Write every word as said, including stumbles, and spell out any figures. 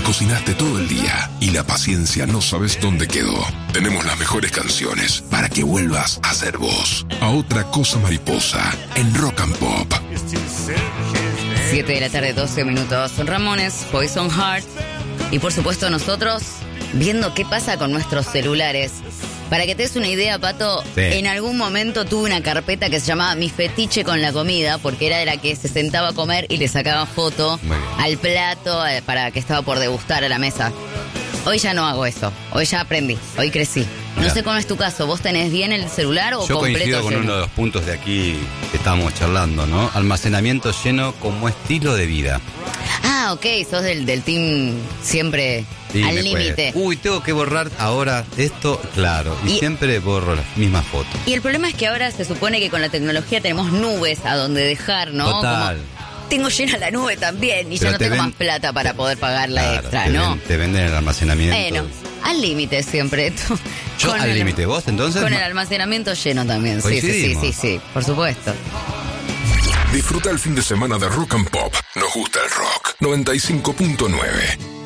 cocinaste todo el día y la paciencia no sabes dónde quedó. Tenemos las mejores canciones para que vuelvas a ser vos. A Otra Cosa Mariposa en Rock and Pop. siete de la tarde, doce minutos. Son Ramones, Poison Heart. Y por supuesto nosotros viendo qué pasa con nuestros celulares. Para que te des una idea, Pato, sí. En algún momento tuve una carpeta que se llamaba Mi Fetiche con la Comida, porque era de la que se sentaba a comer y le sacaba foto al plato para que estaba por degustar a la mesa. Hoy ya no hago eso, hoy ya aprendí, hoy crecí. No Mirá. sé cómo es tu caso, ¿vos tenés bien el celular o Yo completo coincido con lleno? uno de los puntos de aquí que estábamos charlando, ¿no? Almacenamiento lleno como estilo de vida. Ah, ok, sos del, del team siempre sí, al límite. Uy, tengo que borrar ahora esto, claro, y, y siempre borro las mismas fotos. Y el problema es que ahora se supone que con la tecnología tenemos nubes a donde dejar, ¿no? Total. Como tengo llena la nube también y Pero ya no tengo ven, más plata para poder pagar la claro, extra, te ¿no? Ven, te venden el almacenamiento. Bueno, al límite siempre. Yo al límite, ¿vos entonces? Con el almacenamiento lleno también, sí, sí, sí, sí, sí, por supuesto. Disfruta el fin de semana de Rock and Pop. Nos gusta el rock. noventa y cinco punto nueve.